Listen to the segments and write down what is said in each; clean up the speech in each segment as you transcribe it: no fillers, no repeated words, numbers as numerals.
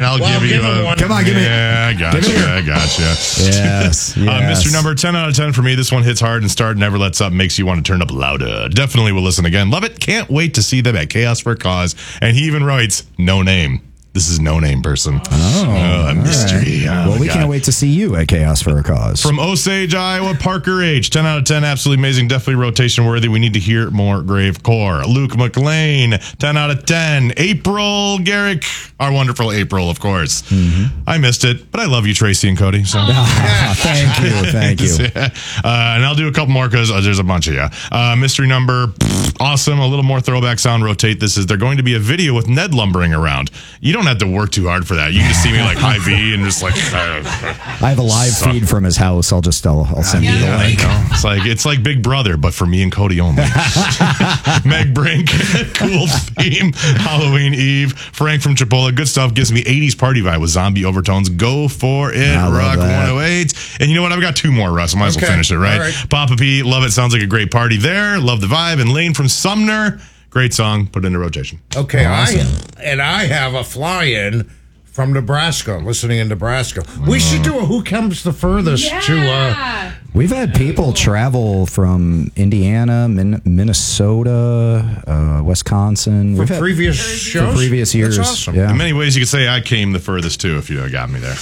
I'll give you one. Come on, give me. Yeah, I gotcha. Yes. Mystery number 10 out of 10 for me. This one hits hard and start, never lets up, makes you want to turn up louder. Definitely will listen again. Love it. Can't wait to see them at Chaos for a Cause. And he even writes, no name. This is no name person. Oh, mystery. Right. Well, we can't wait to see you at Chaos for a Cause. From Osage, Iowa, Parker H. 10 out of 10. Absolutely amazing. Definitely rotation worthy. We need to hear more Grave Core. Luke McLean. 10 out of 10. April Garrick. Our wonderful April, of course. Mm-hmm. I missed it, but I love you, Tracy and Cody. So. Thank you. And I'll do a couple more because there's a bunch of you. Mystery number, awesome. A little more throwback sound. Rotate. They're going to be a video with Ned lumbering around. You don't have to work too hard for that. You can just see me like high V and just like. I have a live feed from his house. I'll send you the link. It's like Big Brother, but for me and Cody only. Meg Brink, cool theme. Halloween Eve. Frank from Chipola, good stuff. Gives me 80s party vibe with zombie overtones. Go for it. Rock 108. And you know what? I've got two more, Russ. I might as well finish it, right? Papa P, love it. Sounds like a great party there. Love the vibe. And Lane from Sumner. Great song. Put it into rotation. Okay, awesome. I have a fly-in from Nebraska, listening in Nebraska. We should do a Who Comes the Furthest to... We've had people travel from Indiana, Minnesota, Wisconsin. For previous shows? For previous years. That's awesome. Yeah. In many ways, you could say I came the furthest, too, if you got me there.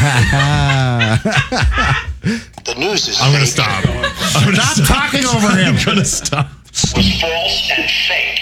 The news is I'm going to stop. Stop talking over him. I'm going to stop. was false and fake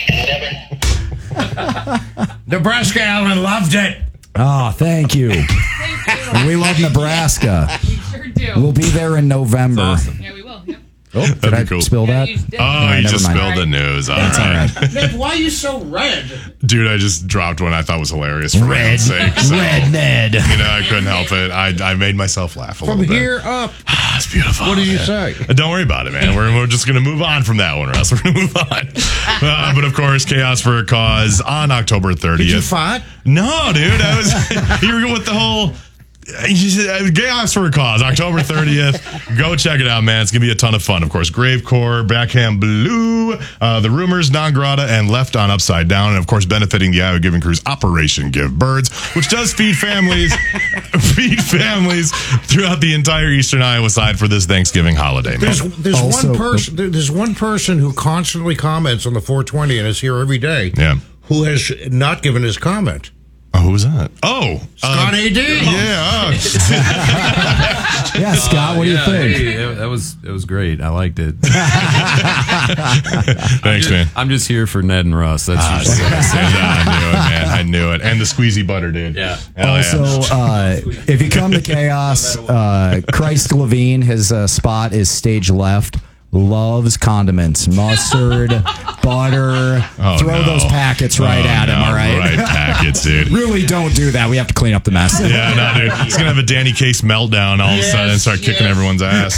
and never... Nebraska Allen loved it. Oh, thank you. We love Nebraska. We sure do. We'll be there in November. Awesome. Yeah, we will. Yep. Oh, did I spill that? Yeah, you did. You just mind. spilled the news. All That's right. all right. Ned, why are you so red? Dude, I just dropped one I thought was hilarious for Red's sake. So, Red Ned. You know, I couldn't help it. I made myself laugh a From little bit. here up. It's beautiful. What did you say? Don't worry about it, man. We're just going to move on from that one, Russ. We're going to move on. But of course, Chaos for a Cause on October 30th. Did you fight? No, dude. I was here with the whole... Chaos for a Cause, October 30th. Go check it out, man. It's going to be a ton of fun. Of course, Gravecore, Backhand Blue, The Rumors, Non Grata, and Left on Upside Down. And, of course, benefiting the Iowa Giving Crew's Operation Give Birds, which does feed families throughout the entire eastern Iowa side for this Thanksgiving holiday, man. There's one person who constantly comments on the 420 and is here every day who has not given his comment. Oh, who was that? Oh, Scott A.D. Yeah. Yeah, Scott, what do you think? Hey, it was great. I liked it. Thanks, man. I'm just here for Ned and Russ. That's I knew it, man. I knew it. And the squeezy butter, dude. Yeah. Also, if you come to Chaos, Christ Levine, his spot is stage left. Loves condiments, mustard, butter. Throw those packets right at him, all right? Right packets, dude. Really don't do that. We have to clean up the mess. Yeah, no, dude. He's going to have a Danny Case meltdown all of a sudden and start kicking everyone's ass.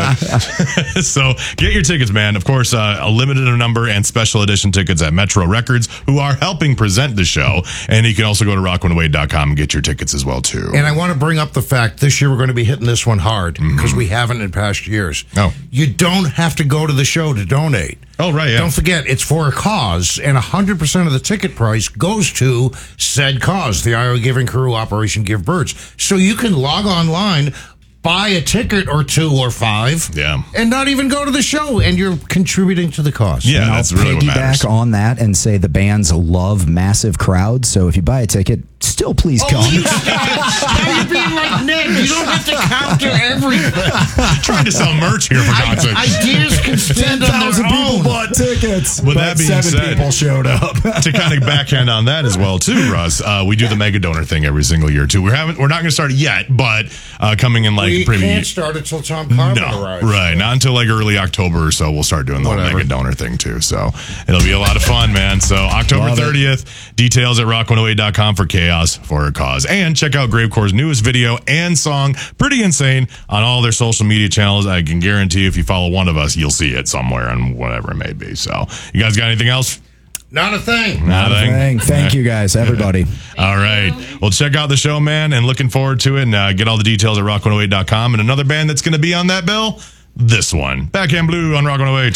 So get your tickets, man. Of course, a limited number and special edition tickets at Metro Records, who are helping present the show. And you can also go to rock108.com and get your tickets as well, too. And I want to bring up the fact this year we're going to be hitting this one hard because we haven't in past years. Oh. You don't have to go to the show to donate. Oh, right, yeah. Don't forget, it's for a cause, and 100% of the ticket price goes to said cause, the Iowa Giving Crew, Operation Give Birds. So you can log online, buy a ticket or 2 or 5, and not even go to the show, and you're contributing to the cause. Yeah, and that's I'll really what matters. Piggyback on that and say the bands love massive crowds, so if you buy a ticket, still please come. Now you're being like Ned. You don't have to counter everything. Trying to sell merch here, for God's sake. Ideas can stand on their 10,000 people own. bought tickets, With but that being 7 said, people showed up. To kind of backhand on that as well, too, Russ, we do the mega donor thing every single year, too. We're not going to start it yet, but coming in like We pretty... can't start it till Tom Carmen arrives. Right, not until like early October or so we'll start doing the whole mega donor thing too. So it'll be a lot of fun, man. So October 30th, details at rock108.com for Chaos for a Cause. And check out Gravecore's newest video and song, Pretty Insane, on all their social media channels. I can guarantee if you follow one of us, you'll see it somewhere on whatever it may be. So you guys got anything else? Not a thing. Not a thing. Thank you, guys, everybody. All right. Well, check out the show, man, and looking forward to it. And get all the details at rock108.com. And another band that's going to be on that bill, this one. Backhand Blue on Rock 108.